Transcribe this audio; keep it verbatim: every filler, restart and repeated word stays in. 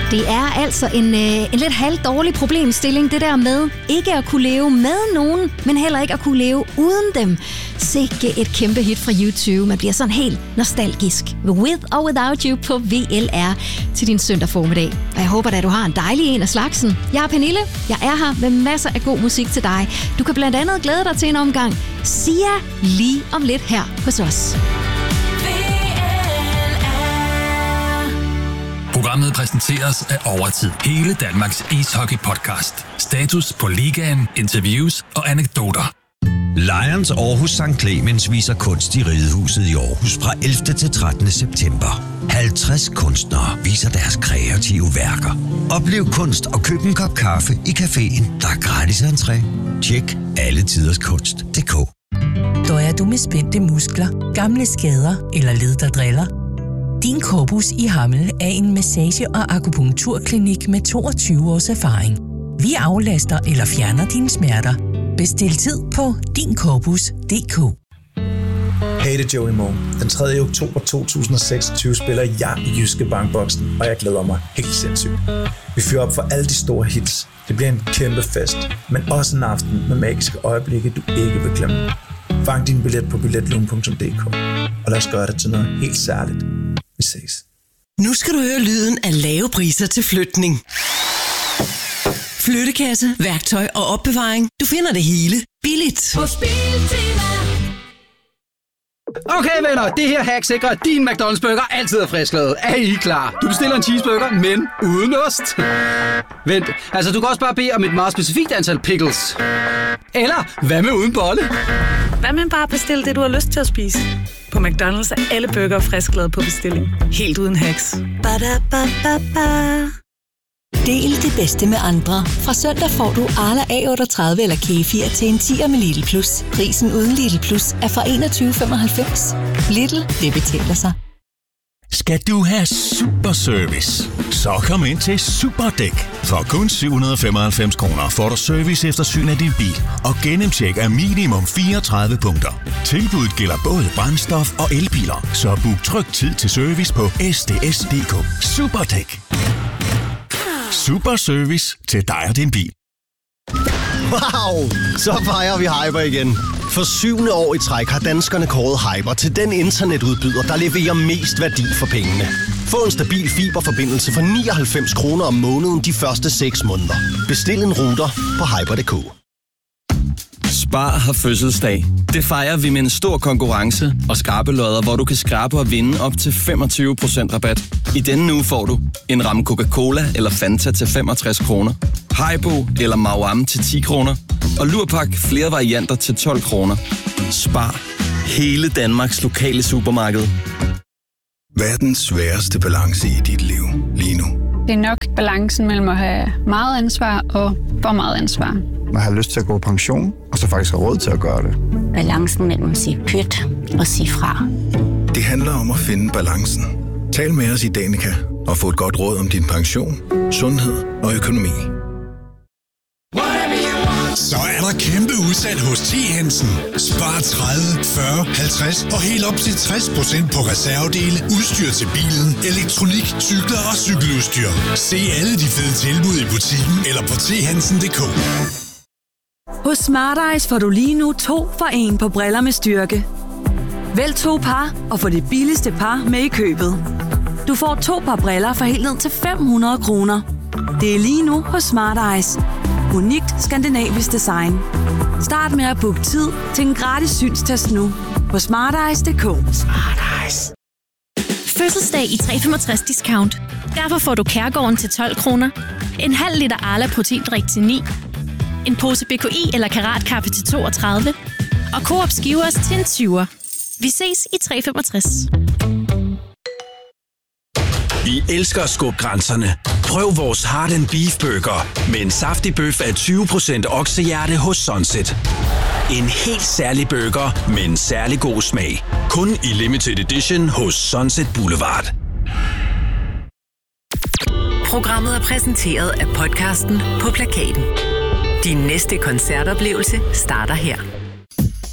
Det er altså en, øh, en lidt halvdårlig problemstilling, det der med ikke at kunne leve med nogen, men heller ikke at kunne leve uden dem. Sikke et kæmpe hit fra U to. Man bliver sådan helt nostalgisk. With or Without You på V L R til din søndag formiddag. Og jeg håber at du har en dejlig en af slagsen. Jeg er Pernille. Jeg er her med masser af god musik til dig. Du kan blandt andet glæde dig til en omgang Sia lige om lidt her hos os. Programmet præsenteres af Overtid. Hele Danmarks ishockey-podcast. Status på ligaen, interviews og anekdoter. Lions Aarhus Sankt Clemens viser kunst i Ridehuset i Aarhus fra ellevte til trettende september. halvtreds kunstnere viser deres kreative værker. Oplev kunst og køb en kop kaffe i caféen, der er gratis entré. Tjek alletiderskunst punktum d k. Døjer du med spændte muskler, gamle skader eller led, der driller? Din Korbus i Hammel er en massage- og akupunkturklinik med toogtyve års erfaring. Vi aflaster eller fjerner dine smerter. Bestil tid på din korbus punktum d k. Hey, det er Joey Moe. Den tredje oktober to tusind og seksogtyve spiller jeg i Jyske Bankboksen, og jeg glæder mig helt sindssygt. Vi fyrer op for alle de store hits. Det bliver en kæmpe fest, men også en aften med magiske øjeblikke, du ikke vil glemme. Fang din billet på billetlugen punktum d k, og lad os gøre det til noget helt særligt. Vi ses. Nu skal du høre lyden af lave priser til flytning. Flyttekasse, værktøj og opbevaring. Du finder det hele billigt. På Biltema. Okay venner, det her hack sikrer, at din McDonald's burger altid er frisklavet. Er I klar? Du bestiller en cheeseburger, men uden ost. Vent, altså du kan også bare bede om et meget specifikt antal pickles. Eller, hvad med uden bolle? Hvad med bare bestille det, du har lyst til at spise? På McDonald's er alle burger frisklavet på bestilling. Helt uden hacks. Ba-da-ba-ba-ba. Del det bedste med andre. Fra søndag får du Arla A otteogtredive eller Kefir til en tier med Lidl Plus. Prisen uden Lidl Plus er fra enogtyve femoghalvfems. Lidl, det betaler sig. Skal du have super service? Så kom ind til Superdæk. For kun syv hundrede og femoghalvfems kroner får du service efter syn af din bil og gennemtjek af minimum fireogtredive punkter. Tilbuddet gælder både brændstof og elbiler, så book tryg tid til service på s d s punktum d k. Superdæk. Super service til dig og din bil. Wow! Så fejrer vi Hyper igen. For syvende år i træk har danskerne kåret Hyper til den internetudbyder, der leverer mest værdi for pengene. Få en stabil fiberforbindelse for nioghalvfems kroner om måneden de første seks måneder. Bestil en router på hyper punktum d k. Spar har fødselsdag. Det fejrer vi med en stor konkurrence og skrabe lodder, hvor du kan skrabe og vinde op til femogtyve procent rabat. I denne uge får du en ramme Coca-Cola eller Fanta til femogtres kroner, Haribo eller Mauam til ti kroner, og Lurpak flere varianter til tolv kroner. Spar. Hele Danmarks lokale supermarked. Hvad er den sværeste balance i dit liv lige nu? Det er nok balancen mellem at have meget ansvar og for meget ansvar. Man har lyst til at gå på pension, og så faktisk har råd til at gøre det. Balancen mellem at sige pyt og sige fra. Det handler om at finde balancen. Tal med os i Danica og få et godt råd om din pension, sundhed og økonomi. Så er der kæmpe udsalg hos T. Hansen. Spar tredive, fyrre, halvtreds og helt op til tres procent på reservedele, udstyr til bilen, elektronik, cykler og cykeludstyr. Se alle de fede tilbud i butikken eller på t hansen punktum d k. Hos Smart Eyes får du lige nu to for en på briller med styrke. Vælg to par og få det billigste par med i købet. Du får to par briller for helt ned til fem hundrede kroner. Det er lige nu hos Smart Eyes. Unikt skandinavisk design. Start med at booke tid til en gratis synstest nu på smart eyes punktum d k. Smart Eyes. Fødselsdag i tre komma femogtres discount. Derfor får du Kærgården til tolv kroner, en halv liter Arla proteindrik til ni, en pose B K I eller Karatkaffe til toogtredive og Coop Skivers til en tyver. Vi ses i tre komma femogtres. Vi elsker at skubbe grænserne. Prøv vores Heart and Beef Burger med en saftig bøf af tyve procent oksehjerte hos Sunset. En helt særlig burger med en særlig god smag. Kun i limited edition hos Sunset Boulevard. Programmet er præsenteret af podcasten På Plakaten. Din næste koncertoplevelse starter her.